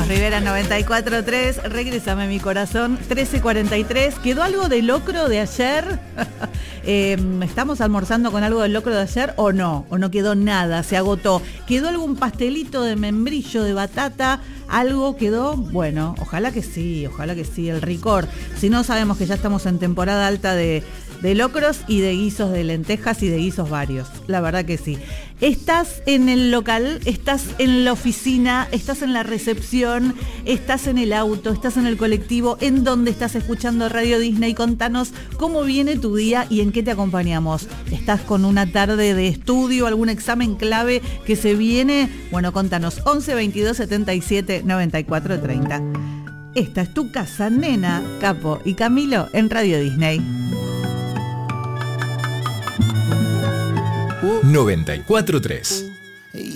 Carlos Rivera 94.3, Regrésame mi corazón, 13:43. ¿Quedó algo de locro de ayer? ¿Estamos almorzando con algo del locro de ayer o no? ¿O no quedó nada? ¿Se agotó? ¿Quedó algún pastelito de membrillo, de batata? ¿Algo quedó? Bueno, ojalá que sí, el ricor. Si no, sabemos que ya estamos en temporada alta de locros y de guisos de lentejas y de guisos varios. La verdad que sí. Estás en el local, estás en la oficina, estás en la recepción, estás en el auto, estás en el colectivo, ¿en dónde estás escuchando Radio Disney? Contanos cómo viene tu día y en qué te acompañamos. ¿Estás con una tarde de estudio, algún examen clave que se viene? Bueno, contanos, 11 22 77 94 30. Esta es tu casa, nena, Capo y Camilo en Radio Disney. 94.3